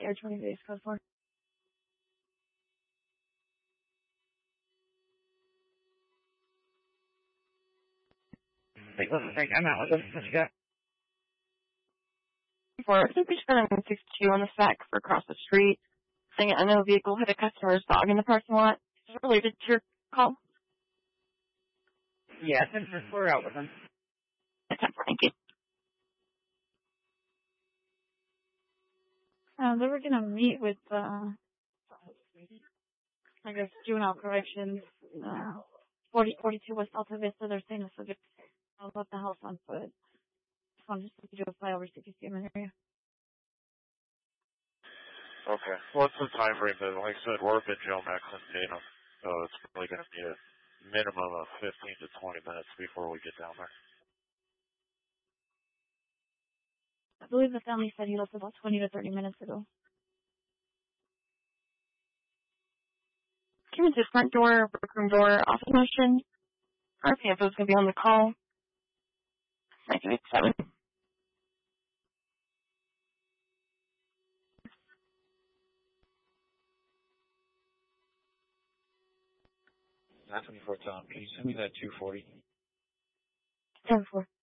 Air 20 base code for? Hey, listen, Frank, I'm out with this. What you got? I think we should put 62 on the stack for across the street. Saying I know a vehicle hit a customer's dog in the parking lot. Is it related to your call? Yeah, since we're out with them. Thank you. They were gonna meet with, I guess, juvenile corrections, 42 West Alta Vista. They're saying the subject left the house on foot. Just wanted to do a flyover so you can see them in the area. Okay. What's the time frame then? Like I said, we're up in Jomax and Tatum, so it's probably going to be a minimum of 15 to 20 minutes before we get down there. I believe the family said he left about 20 to 30 minutes ago. Came into the front door, workroom door, office motion. RPF was going to be on the call. 1987. Not 24 Tom. Can you send me that 240? 10-4.